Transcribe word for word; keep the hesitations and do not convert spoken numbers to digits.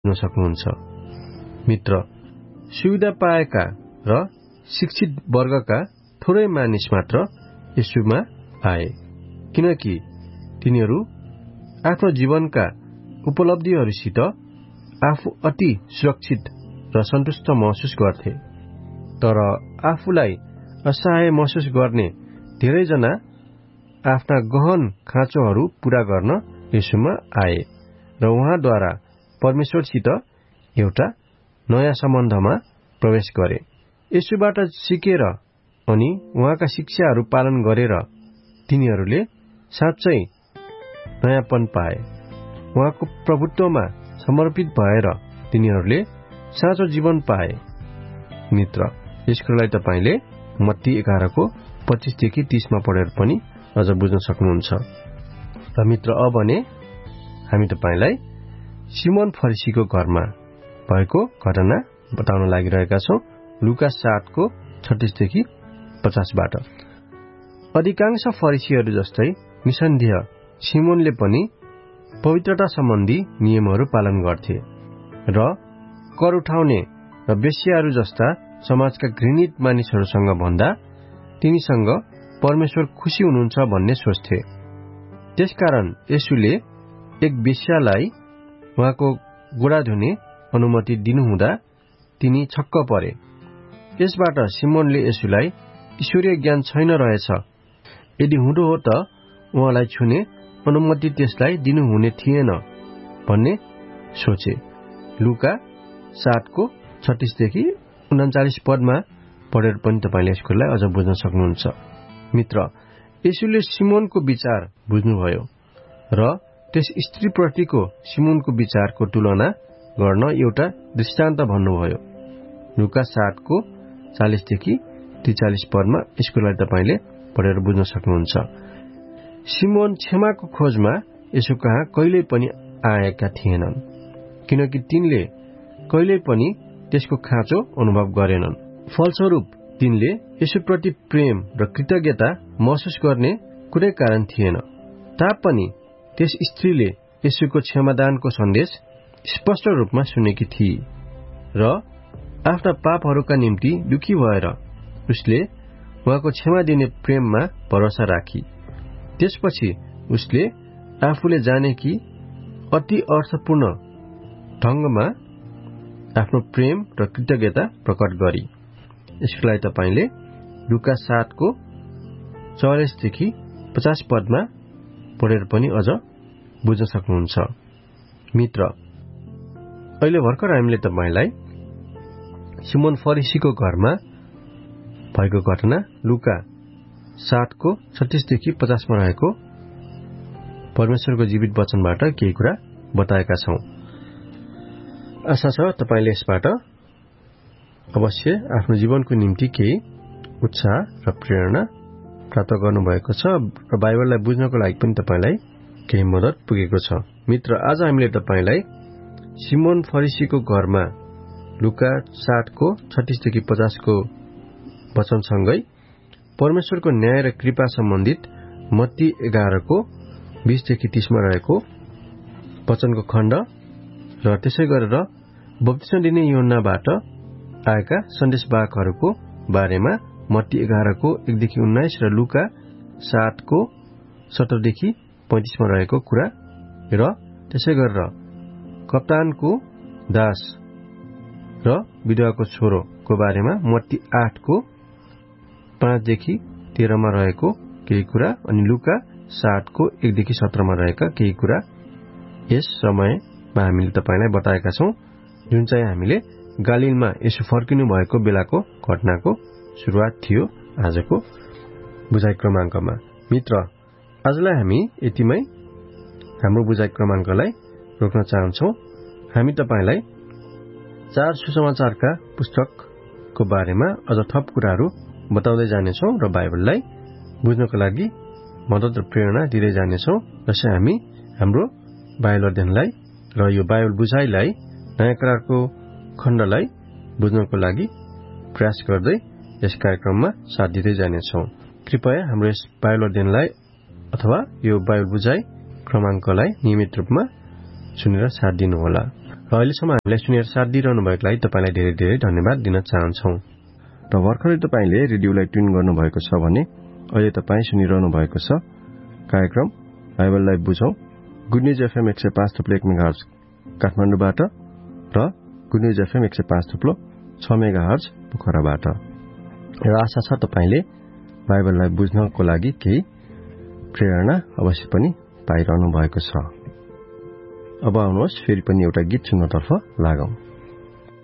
बुझ्न सक्नुहुन्छ। मित्र, सुविधा पाएका र शिक्षित वर्गका थोरै मानिस मात्र येशूमा आए, किनकि तिनीहरू आफ्नो जीवनका उपलब्धिहरूसित आफू अति सुरक्षित र सन्तुष्ट महसुस गर्थे। तर आफूलाई असहाय महसुस गर्ने धेरैजना आफ्ना गहन खाँचोहरू पूरा गर्न येशूमा आए र उहाँद्वारा परमेश्वरसित एउटा नयाँ सम्बन्धमा प्रवेश गरे। येशूबाट सिकेर अनि उहाँका शिक्षाहरू पालन गरेर तिनीहरूले साँच्चै नयाँपन पाए। उहाँको प्रभुत्वमा समर्पित भएर तिनीहरूले साँचो जीवन पाए। मित्र, यस कुरालाई तपाईले मत्ती एघारको पच्चीसदेखि तीसमा पढेर पनि अझ बुझ्न सक्नुहुन्छ। र मित्र, अब भने हामी तपाईलाई सिमोन फरिसीको घरमा भएको घटना बताउन लागिरहेका छौं। लुका सातको छत्तीसदेखि पचासबाट। अधिकांश फरिसीहरू जस्तै निसन्देह सिमोनले पनि पवित्रता सम्बन्धी नियमहरू पालन गर्थे र कर उठाउने र वेश्याहरू जस्ता समाजका घृणित मानिसहरूसँग भन्दा तिनीसँग परमेश्वर खुसी हुनुहुन्छ भन्ने सोच्थे। त्यसकारण येशूले एक वेश्यालाई उहाँको गोडा धुने अनुमति दिनुहुँदा तिनी छक्क परे। यसबाट सिमोनले येशूलाई ईश्वरीय ज्ञान छैन रहेछ, यदि हुँदो हो त उहाँलाई छुने अनुमति त्यसलाई दिनुहुने थिएन भन्ने सोचे। लुका सातको छत्तीसदेखि उन्चालिस पदमा पढेर पनि तपाईले यस कुरालाई अझ बुझ्न सक्नुहुन्छ। मित्र, येशूले सिमोनको विचार बुझ्नुभयो र त्यस स्त्रीप्रतिको सिमोनको विचारको तुलना गर्न एउटा दृष्टान्त भन्नुभयो। लुका सातको चालीसदेखि त्रिचालिस पदमा यस कुरालाई तपाईले पढेर बुझ्न सक्नुहुन्छ। सिमोन क्षमाको खोजमा येशू कहाँ कहिल्यै पनि आएका थिएनन्, किनकि तिनले कहिल्यै पनि त्यसको खाँचो अनुभव गरेनन्। फलस्वरूप तिनले येशूप्रति प्रेम र कृतज्ञता महसुस गर्ने कुनै कारण थिएन। तापनि त्यस स्त्रीले येशूको क्षमादानको सन्देश स्पष्ट रूपमा सुनेकी थिए र आफ्ना पापहरूका निम्ति दुखी भएर उसले उहाँको क्षमा दिने प्रेममा भरोसा राखी। त्यसपछि उसले आफूले जाने कि अति अर्थपूर्ण ढंगमा आफ्नो प्रेम र कृतज्ञता प्रकट गरी। यसलाई तपाईले लुका सातको चौवालिसदेखि पचास पदमा पढेर पनि अझ बुझ्न सक्नुहुन्छ। मित्र, अहिले भर्खर हामीले तपाईलाई सिमोन फरिसीको घरमा भएको घटना लुका सातको छत्तीसदेखि पचासमा रहेको परमेश्वरको जीवित वचनबाट केही कुरा बताएका छौं। आशा छ तपाईले यसबाट अवश्य आफ्नो जीवनको निम्ति केही उत्साह र प्रेरणा प्राप्त गर्नुभएको छ र बाइबललाई बुझ्नको लागि पनि तपाईलाई केही मद्दत पुगेको छ। मित्र, आज हामीले तपाईलाई सिमोन फरिसीको घरमा लुका सातको छत्तीसदेखि पचासको वचनसँगै परमेश्वरको न्याय र कृपा सम्बन्धित मत्ती एघारको बीसदेखि तीसमा रहेको वचनको खण्ड र त्यसै गरेर बप्तिस्मा दिने यूहन्नाबाट आएका सन्देशवाहकहरूको बारेमा मत्ती एघारको एकदेखि उन्नाइस र लुका सातको सत्रदेखि पैंतिसमा रहेको कुरा र त्यसै गरेर कप्तानको दास र विधवाको छोरोको बारेमा मत्ती आठको पाँचदेखि तेह्रमा रहेको केही कुरा अनि लुका सातको एकदेखि सत्रमा रहेका केही कुरा यस समयमा हामीले तपाईलाई बताएका छौं, जुन चाहिँ हामीले गालीलमा येशू फर्किनु भएको बेलाको घटनाको सुरुवात थियो आजको बुझाइ क्रमाङ्कमा। मित्र, आजलाई हामी यतिमै हाम्रो बुझाइ क्रमाङ्कलाई रोक्न चाहन्छौं। हामी तपाईलाई चार सुसमाचारका पुस्तकको बारेमा अझ थप कुराहरू बताउँदै जानेछौं र बाइबललाई बुझ्नको लागि मद्दत र प्रेरणा दिँदै जानेछौं। जसै हामी हाम्रो बाइबल अध्ययनलाई र यो बाइबल बुझाइलाई नयाँ करारको खण्डलाई बुझ्नको लागि प्रयास गर्दै यस कार्यक्रममा साथ दिँदै जानेछौं। कृपया हाम्रो यस बाइबल अध्ययनलाई अथवा यो बाइबल बुझाइ क्रमाङ्कलाई नियमित रूपमा सुनेर साथ दिनुहोला। अहिलेसम्म हामीलाई सुनेर साथ दिइरहनु भएको लागि तपाईँलाई धेरै धेरै धन्यवाद दिन चाहन्छौँ। र भर्खरै तपाईँले रेडियोलाई ट्युन गर्नुभएको छ भने अहिले तपाईँ सुनिरहनु भएको छ कार्यक्रम बाइबललाई बुझौं, गुड न्युज एफएम एक सय पाँच थुप्रो एक मेगा हर्ज काठमाडौँबाट र गुड न्युज एफएम एक सय पाँच थुप्रो छ मेगा हर्ज पोखराबाट। र आशा छ तपाईँले बाइबललाई बुझ्नको लागि केही प्रेरणा अवश्य पनि पाइरहनु भएको छ। अब आउनुहोस् फेरि पनि एउटा गीत सुन्नतर्फ लागौं।